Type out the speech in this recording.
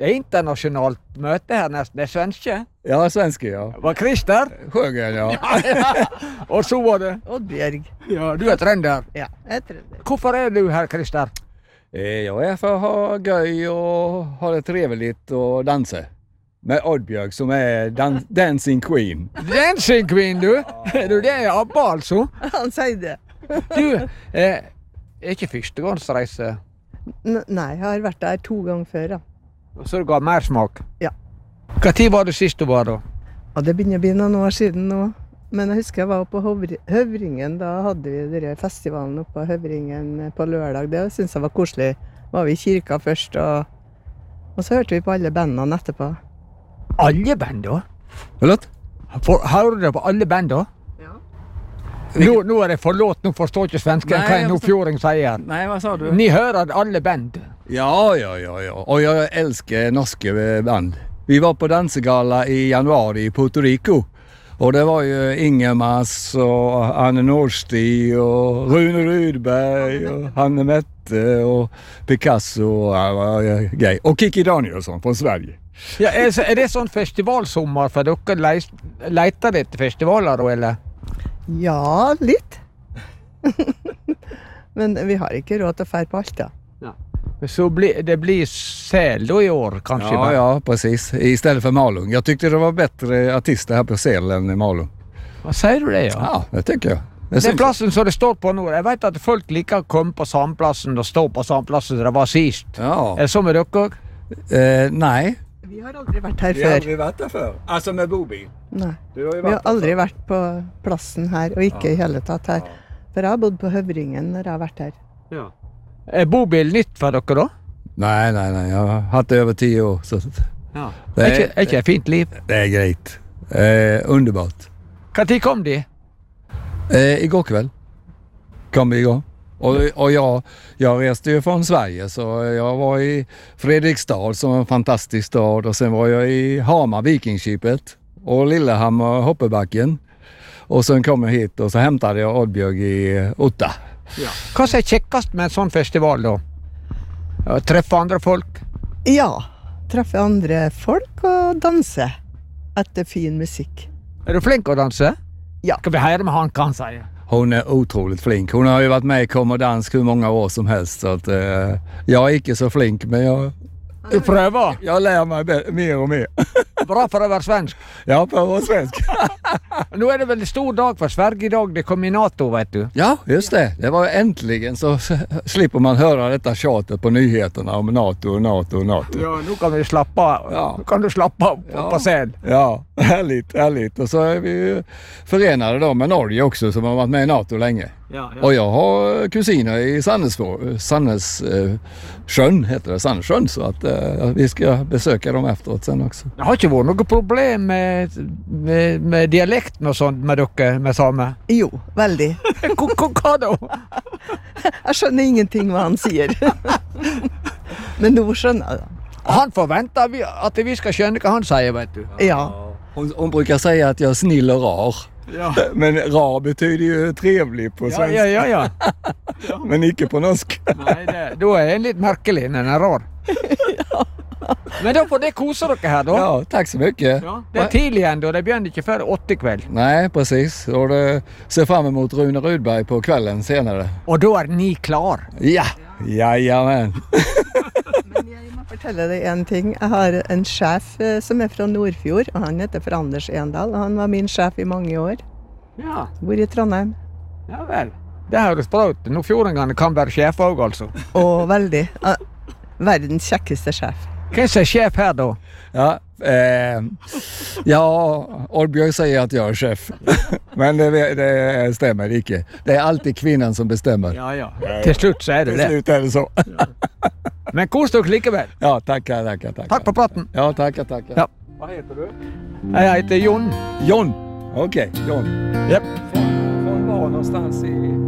Det är internationellt möte här nästan, det är svenska. Ja, svenska, ja. Var Christer? Sjögren, ja. Och så var det? Oddbjørg. Ja, du är trender. Ja, jeg er trønder. Varför är du här, Christer? Jag är för att ha göj och ha det trevligt och dansa. Med Oddbjørg som är dancing queen. Dancing Queen, du! Du, det är Abba alltså. Han sier det. Du, ikke førstegangsreise, Nei, jeg har vært der 2 ganger før, ja. så det ga mer smak. Ja. Hva tid var det sist du var da? Og det begynner å bli noen år siden nå. Men jeg husker jeg var på Høvringen, da hadde vi denne festivalen oppe på Høvringen på lørdag. Det synes jeg var koselig. Var vi i kirka først, og så hørte vi på alle bandene etterpå. Alle band da? Förlåt? Hører du på alle band da? Ja. Nå er det forlåt, nå forstår ikke svensken Nei, hva en jeg nordfjording sier. Nej, vad sa du? Ni hører alle band. Ja. Och jag älskar norska band. Vi var på dansegala i januari i Puerto Rico. Och det var ju Ingemars och Anne Norsti och Rune Rydberg och Hanne Mette och Picasso och grej. Och Kiki Danielsson från Sverige. Ja, er det sånn festivalsommer for dere leter etter festivaler da, eller? Ja, litt. Men vi har ikke råd til å fære på alt, da. Så det blir Säl då i år kanske? Ja, precis. Istället för Malung. Jag tyckte det var bättre artister här på Säl än i Malung. Vad säger du det, ja? Ja, det tycker jag. Den plassen som det står på nå, jeg vet at folk liker å komme på samme plassen og stå på samme plassen som det var sist. Ja. Er det så med dere? Nej. Vi har aldri vært her Vi har før. aldrig varit där för. Alltså med bobil. Nei. Du har ju Vi har varit där aldri förr. vært på plassen her, og ikke i hele tatt her. For jeg har bodd på Høvringen når jeg har vært her. Ja. Er bobil nytt for dere da? Nej. Jag har haft det över 10 år. Så Ja. Det Er ikke et fint liv? det är grejt. Underbart. Hva tid kom de? Igår kväll kom vi igår. Och jag reste ju från Sverige, så jag var i Fredrikstad som är en fantastisk stad, och sen var jag i Hamar, Vikingskipet, och Lillehammer, Hoppebacken, och sen kom jag hit och så hämtade jag Oddbjørg i Otta. Hva er kjekkast med en sånn festival da? Ja, treffe andre folk? Ja, treffe andre folk og danse etter fin musikk. Er du flink å danse? Ja. Skal vi høre med han hva han sier? Hon är otroligt flink. Hon har ju varit med i Kom och Dans hur många år som helst, så att jag är inte så flink, men Du prøver? jag lär mig mer och mer. Bra for å være svensk. Ja, på att vara svensk. Nå er det veldig stor dag for Sverige i dag, det kom i NATO, vet du. Ja, just det. Det var äntligen så slipper man höra detta tjatet på nyheterna om NATO. Ja, nå kan vi slappe av. Ja. Nå kan du slappe av på Säl. Ja, härligt. Och så är vi ju förenade då med Norge också, som har varit med i NATO länge. Ja. Och jag har kusiner i Sandnessjön, heter det, Sandnessjön, så att vi ska besöka dem efteråt sen också. Det har ikke vært noe problem med dialekten og sånt med dere, med same? Jo, veldig. Hva da? Jeg skjønner ingenting hva han sier. Men nå skjønner jeg det. Han forventer at vi skal skjønne hva han sier, vet du. Ja. Hon brukar säga att jag är snill och rar. Ja. Men rar betyder ju trevlig på svenska. Ja. Men inte på norsk. Nei, da er en litt merkelig, den er rar. Men da får det kose dere her, da. Ja, tack så mycket. Ja, det er tidlig igjen, da. Det begynner ikke før 8 kveld. Nej, precis. Och det ser fram emot Rune Rydberg på kvällen senare. Og da er ni klar. Ja, jajamän. Men jeg må fortelle deg en ting. Jeg har en sjef som er fra Nordfjord, og han heter for Anders Endal. Han var min sjef i mange år. Ja, Bor i Trondheim. ja vel. Det høres bra ut. Nordfjordingene kan være sjef også, altså. Og veldig. Verdens kjekkeste sjef. Hvem er sjef her, da? Ja, Oddbjørg säger att jag är chef. Men det stämmer inte. Det är alltid kvinnan som bestämmer. Ja. Til slutt så er det Till det. slut är det så. Men kos dere likevel. Ja, tackar. Takk for praten. Ja, tackar. Ja. Vad heter du? Jeg heter Jon. John. Okej, John. Japp. Från var någonstans i...